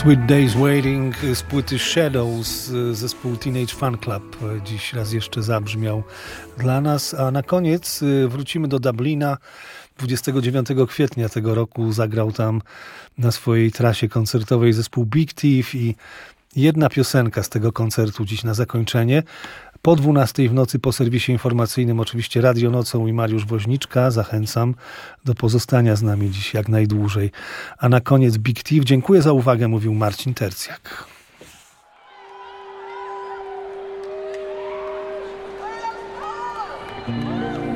Sweet Days Waiting z płyty Shadows, zespół Teenage Fan Club dziś raz jeszcze zabrzmiał dla nas, a na koniec wrócimy do Dublina. 29 kwietnia tego roku zagrał tam na swojej trasie koncertowej zespół Big Thief i jedna piosenka z tego koncertu dziś na zakończenie. Po 12 w nocy po serwisie informacyjnym oczywiście Radio Nocą i Mariusz Woźniczka. Zachęcam do pozostania z nami dziś jak najdłużej. A na koniec Big Thief. Dziękuję za uwagę, mówił Marcin Tercjak.